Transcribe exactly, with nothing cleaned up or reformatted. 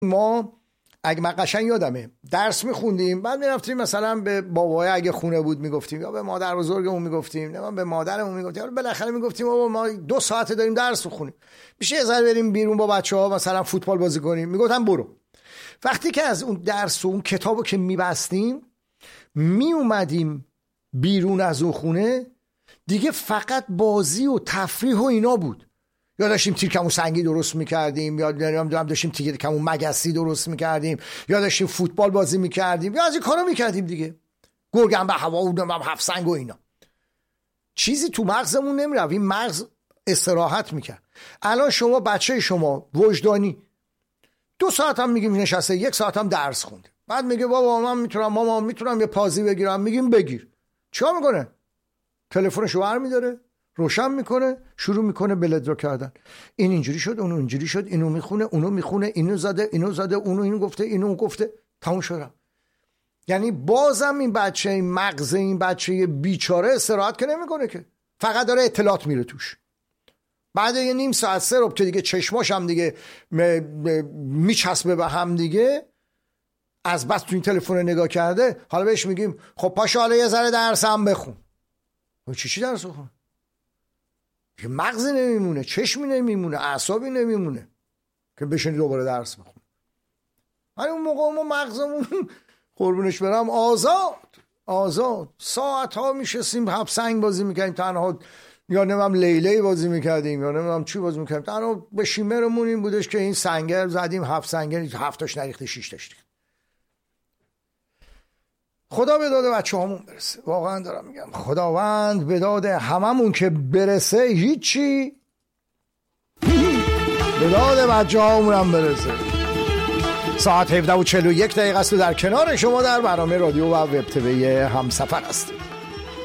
ما اگه من قشنگ یادمه درس میخوندیم، بعد میرفتیم مثلا به بابای اگه خونه بود میگفتیم، یا به مادر بزرگمون میگفتیم، نه به مادرمون میگفتیم، حالا بالاخره میگفتیم بابا ما دو ساعته داریم درس بخونیم، میشه یه ذره بریم بیرون با بچه‌ها مثلا فوتبال بازی کنیم. میگفتم برو. وقتی که از اون درس و اون کتابو که میبستیم میومدیم بیرون از اون خونه، دیگه فقط بازی و تفریح و اینا بود. یا داشتیم تیرکمون سنگی درست میکردیم، یا داشتیم تیرکمون مگسی درست میکردیم، یا داشتیم فوتبال بازی میکردیم، یا از این کارا میکردیم دیگه، گرگم به هوا و هفت سنگ و اینا. چیزی تو مغزمون نمیره، این مغز استراحت میکرد. الان شما بچه شما وجدانی دو ساعت هم میگیم نشسته، یک ساعت هم درس خونده، بعد میگه بابا من میتونم، ماما میتونم یه پازی بگیرم، میگیم بگیر. چیکار میکنه؟ تلفنشو برمی‌داره، روشن میکنه، شروع میکنه بلدرو کردن. این اینجوری شد، اونو اینجوری شد، اینو میخونه، اونو میخونه، اینو زده، اینو زده، اونو اینو گفته، اینو گفته، تموم شد. یعنی بازم این بچه، این مغز این بچه بیچاره استراحت که نمیکنه که، فقط داره اطلاعات میره توش. بعد یه نیم ساعت سه ربط دیگه چشماش هم دیگه میچسبه به هم دیگه، از بس تو این تلفن نگاه کرده. حالا بهش میگیم خب پاشو حالا یه ذره درس هم بخون. چی چی درس بخون؟ که مغزی نمیمونه، چشمی نمیمونه، اعصابی نمیمونه که بشینی دوباره درس بخون. ولی اون موقع ما مغزمون قربونش برم آزاد آزاد ساعت ها میشستیم هفت سنگ بازی میکردیم تنها، یا نمیم لیلی بازی میکردیم، یا نمیم چی بازی میکردیم. تنها به شیمرمون این بودش که این سنگر زدیم، هفت سنگر، هفتاش نریخته، شیشتاش ریخت. خدا به داد بچه همون برسه. واقعا دارم میگم خداوند به داد هممون که برسه، هیچی به داد بچه همون هم برسه. ساعت هفده و چهل و یک دقیقه است و در کنار شما در برنامه رادیو و وب تیوی همسفر هستیم.